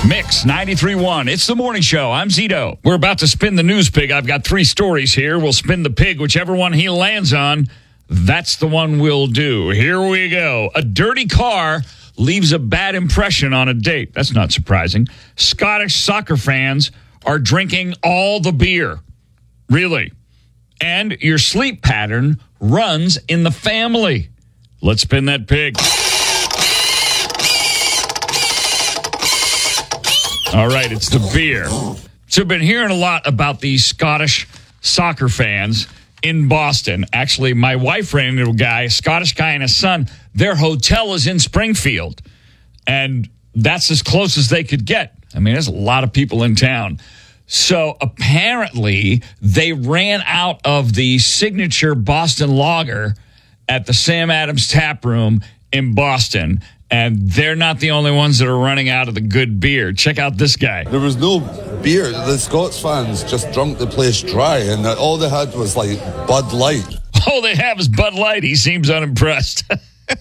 Mix 93.1. It's the morning show. I'm Zito. We're about to spin the news pig. I've got 3 stories here. We'll spin the pig. Whichever one he lands on, that's the one we'll do. Here we go. A dirty car leaves a bad impression on a date. That's not surprising. Scottish soccer fans are drinking all the beer. Really. And your sleep pattern runs in the family. Let's spin that pig. All right, it's the beer. So I've been hearing a lot about these Scottish soccer fans in Boston. Actually, my wife ran into a Scottish guy and his son. Their hotel is in Springfield, and that's as close as they could get. I mean, there's a lot of people in town. So apparently, they ran out of the signature Boston lager at the Sam Adams Tap Room in Boston. And they're not the only ones that are running out of the good beer. Check out this guy. There was no beer. The Scots fans just drunk the place dry, and all they had was, like, Bud Light. All they have is Bud Light. He seems unimpressed.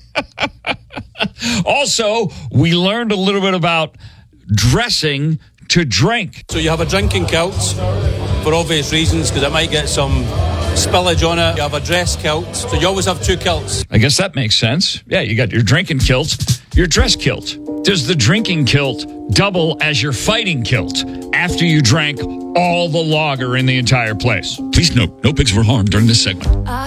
Also, we learned a little bit about dressing to drink. So you have a drinking kilt for obvious reasons, because it might get some spillage on it. You have a dress kilt, so you always have 2 kilts. I guess that makes sense. Yeah, you got your drinking kilt, your dress kilt. Does the drinking kilt double as your fighting kilt after you drank all the lager in the entire place? Please note, no pigs were harmed during this segment.